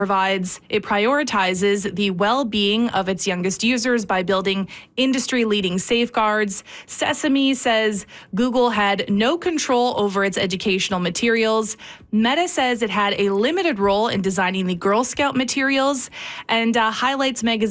It prioritizes the well-being of its youngest users by building industry-leading safeguards. Sesame says Google had no control over its educational materials. Meta says it had a limited role in designing the Girl Scout materials, and Highlights magazine